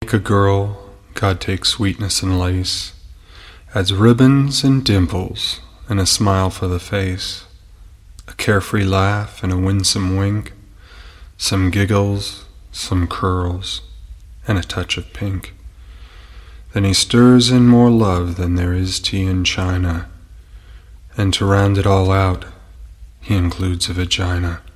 make a girl, God takes sweetness and lace, adds ribbons and dimples and a smile for the face, a carefree laugh and a winsome wink, some giggles, some curls, and a touch of pink. Then he stirs in more love than there is tea in China, and to round it all out, he includes a vagina.